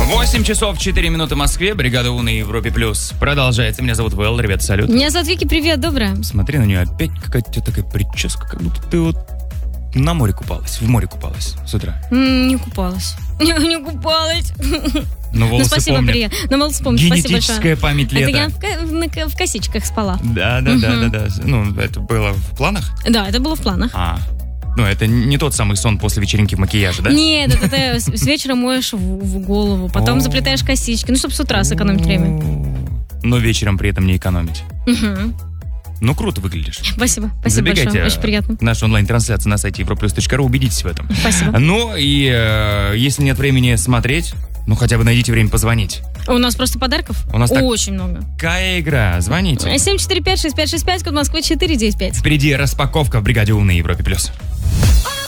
8 часов 4 минуты в Москве. Бригада У на Европе Плюс продолжается. Меня зовут Вэл. Ребята, салют. Меня зовут Вики, привет, доброе. Смотри на нее, опять какая-то у тебя такая прическа, как будто ты вот на море купалась, в море купалась с утра. Не купалась. Не купалась. Но волосы спасибо, помнят. приятно. Но волосы помнят, спасибо большое. Генетическая память лета. Это я в косичках спала. Да. Ну, это было в планах? Да, это было в планах. Ну, это не тот самый сон после вечеринки в макияже, да? Нет, это с вечера моешь в голову, потом заплетаешь косички, ну, чтобы с утра сэкономить время. Но вечером при этом не экономить. Ну, круто выглядишь. Спасибо Забегайте большое, очень приятно. в нашу онлайн-трансляцию на сайте europlus.ru, убедитесь в этом. Спасибо. Ну, и если нет времени смотреть, ну, хотя бы найдите время позвонить. У нас просто подарков У нас очень много. Такая игра. Звоните. 745-6565, код Москвы 495. Впереди распаковка в бригаде У на Европе+.